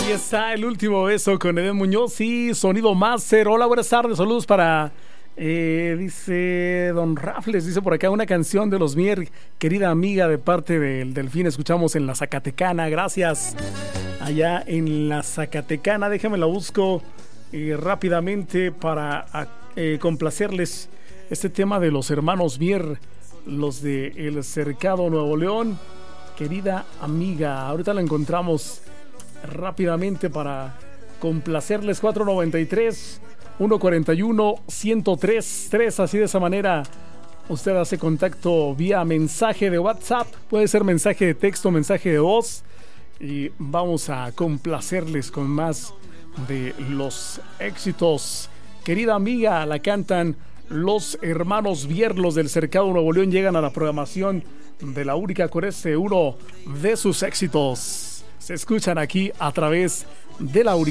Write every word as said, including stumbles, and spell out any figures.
Ahí está el último beso con Eden Muñoz y Sonido Master. Hola, buenas tardes, saludos para, eh, dice Don Rafles, dice por acá una canción de los Mier, querida amiga de parte del Delfín, escuchamos en la Zacatecana, gracias. Allá en la Zacatecana, déjame la busco eh, rápidamente para eh, complacerles este tema de los hermanos Mier, los de El Cercado Nuevo León, querida amiga, ahorita la encontramos rápidamente para complacerles. Cuatro noventa y tres, uno cuarenta y uno, ciento tres, tres, así de esa manera usted hace contacto vía mensaje de WhatsApp, puede ser mensaje de texto, mensaje de voz, y vamos a complacerles con más de los éxitos. Querida amiga, la cantan los hermanos Vierlos del Cercado Nuevo León, llegan a la programación de la única con este uno de sus éxitos. Se escuchan aquí a través de la única.